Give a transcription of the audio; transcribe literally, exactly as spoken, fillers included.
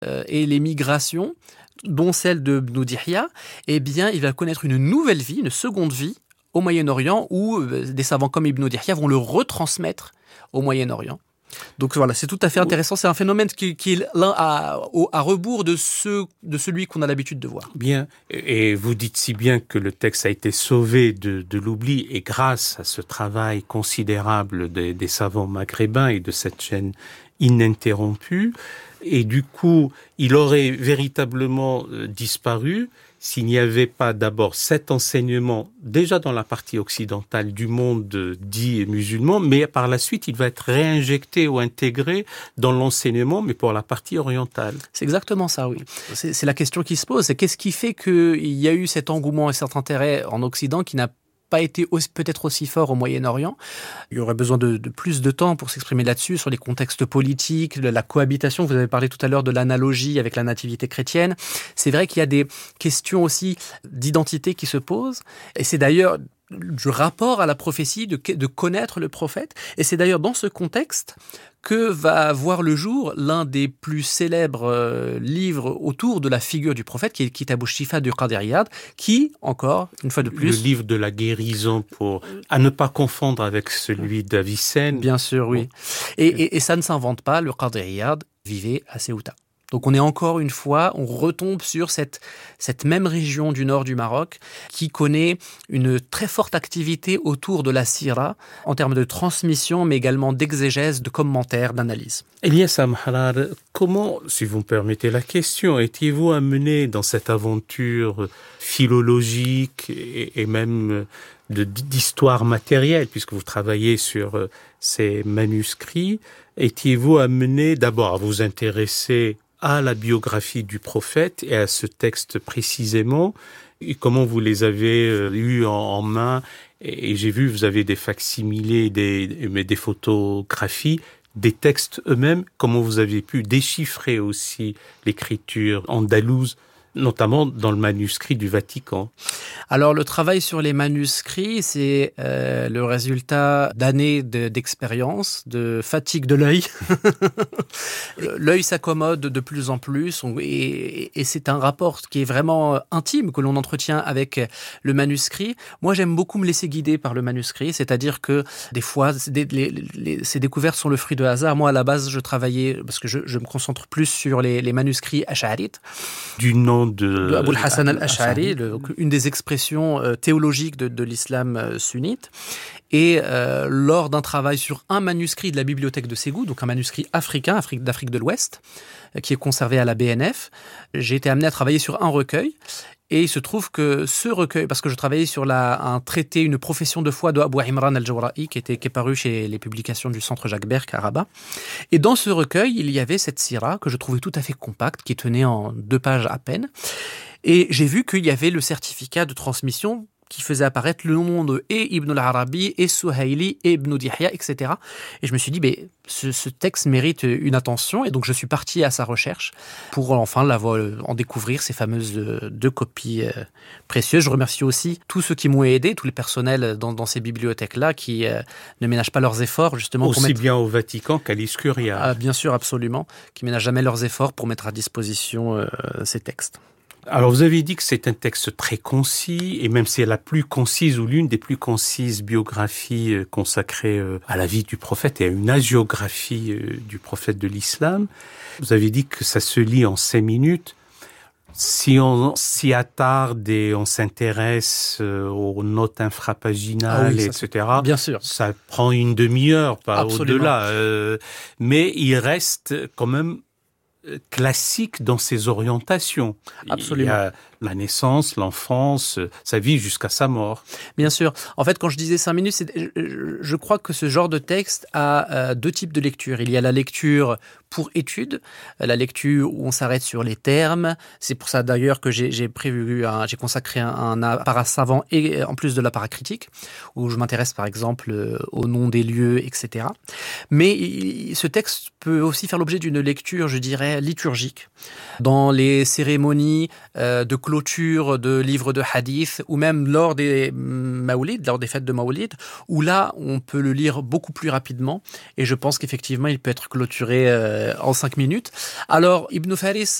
euh, et les migrations, dont celle de Ibn Dihya, eh bien, il va connaître une nouvelle vie, une seconde vie au Moyen-Orient, où euh, des savants comme Ibn Dihya vont le retransmettre au Moyen-Orient. Donc voilà, c'est tout à fait intéressant. C'est un phénomène qui, qui est l'un à, au, à rebours de, ce, de celui qu'on a l'habitude de voir. Bien, et vous dites si bien que le texte a été sauvé de, de l'oubli, et grâce à ce travail considérable des, des savants maghrébins et de cette chaîne ininterrompue, et du coup, il aurait véritablement euh, disparu s'il n'y avait pas d'abord cet enseignement, déjà dans la partie occidentale du monde dit musulman, mais par la suite, il va être réinjecté ou intégré dans l'enseignement, mais pour la partie orientale. C'est exactement ça, oui. C'est, c'est la question qui se pose. C'est qu'est-ce qui fait qu'il y a eu cet engouement et cet intérêt en Occident qui n'a pas été aussi, peut-être aussi fort au Moyen-Orient. Il y aurait besoin de, de plus de temps pour s'exprimer là-dessus, sur les contextes politiques, de la cohabitation. Vous avez parlé tout à l'heure de l'analogie avec la nativité chrétienne. C'est vrai qu'il y a des questions aussi d'identité qui se posent. Et c'est d'ailleurs du rapport à la prophétie, de, de connaître le prophète. Et c'est d'ailleurs dans ce contexte que va voir le jour l'un des plus célèbres euh, livres autour de la figure du prophète, qui est Kitab al-Shifa du Qadi Iyad, qui, encore, une fois de plus... Le livre de la guérison, pour à ne pas confondre avec celui d'Avicenne. Bien sûr, oui. Et, et, et ça ne s'invente pas, le Qadi Iyad vivait à Ceuta. Donc on est encore une fois, on retombe sur cette, cette même région du nord du Maroc qui connaît une très forte activité autour de la sira en termes de transmission, mais également d'exégèse, de commentaires, d'analyse. Elias Amharar, comment, si vous me permettez la question, étiez-vous amené dans cette aventure philologique et, et même de, d'histoire matérielle, puisque vous travaillez sur ces manuscrits, étiez-vous amené d'abord à vous intéresser à la biographie du prophète et à ce texte précisément, et comment vous les avez euh, eus en, en main, et, et j'ai vu, vous avez des facsimilés, des, mais des photographies, des textes eux-mêmes, comment vous avez pu déchiffrer aussi l'écriture andalouse, notamment dans le manuscrit du Vatican. Alors, le travail sur les manuscrits, c'est euh, le résultat d'années de, d'expérience, de fatigue de l'œil. L'œil s'accommode de plus en plus et, et c'est un rapport qui est vraiment intime que l'on entretient avec le manuscrit. Moi, j'aime beaucoup me laisser guider par le manuscrit, c'est-à-dire que des fois, des, les, les, ces découvertes sont le fruit de hasard. Moi, à la base, je travaillais, parce que je, je me concentre plus sur les, les manuscrits ash'arites. Du nom de, de Abul Hassan al-Ash'ari, le, une des expressions euh, théologiques de, de l'islam euh, sunnite. Et euh, lors d'un travail sur un manuscrit de la bibliothèque de Ségou, donc un manuscrit africain, Afrique, d'Afrique de l'Ouest, euh, qui est conservé à la B N F, j'ai été amené à travailler sur un recueil. Et il se trouve que ce recueil, parce que je travaillais sur la, un traité, une profession de foi de Abou Imran al-Jawra'i, qui, était, qui est paru chez les publications du Centre Jacques Berck à Rabat. Et dans ce recueil, il y avait cette sira que je trouvais tout à fait compacte, qui tenait en deux pages à peine. Et j'ai vu qu'il y avait le certificat de transmission qui faisait apparaître le nom de et Ibn al-Arabi, et Suhaili, et Ibn Dihya, et cetera. Et je me suis dit, mais ce, ce texte mérite une attention, et donc je suis parti à sa recherche pour enfin la, en découvrir ces fameuses deux copies euh, précieuses. Je remercie aussi tous ceux qui m'ont aidé, tous les personnels dans, dans ces bibliothèques-là, qui euh, ne ménagent pas leurs efforts justement aussi pour mettre... bien au Vatican qu'à l'Iscuria. Ah, bien sûr, absolument, qui ménagent jamais leurs efforts pour mettre à disposition euh, ces textes. Alors, vous avez dit que c'est un texte très concis, et même c'est la plus concise ou l'une des plus concises biographies consacrées à la vie du prophète et à une hagiographie du prophète de l'islam. Vous avez dit que ça se lit en cinq minutes. Si on s'y attarde et on s'intéresse aux notes infrapaginales, ah oui, et cetera, bien sûr, ça prend une demi-heure, pas Absolument. Au-delà. Euh, mais il reste quand même classique dans ses orientations. Absolument. Il y a la naissance, l'enfance, sa vie jusqu'à sa mort. Bien sûr. En fait, quand je disais cinq minutes, c'est, je, je crois que ce genre de texte a euh, deux types de lecture. Il y a la lecture pour étude, la lecture où on s'arrête sur les termes. C'est pour ça d'ailleurs que j'ai, j'ai prévu, un, j'ai consacré un, un apparat savant et en plus de l'apparat critique, où je m'intéresse par exemple au nom des lieux, et cetera. Mais il, ce texte peut aussi faire l'objet d'une lecture, je dirais, très liturgique dans les cérémonies euh, de clôture de livres de hadith ou même lors des maoulids, lors des fêtes de maoulids, où là, on peut le lire beaucoup plus rapidement et je pense qu'effectivement, il peut être clôturé euh, en cinq minutes. Alors, Ibn Faris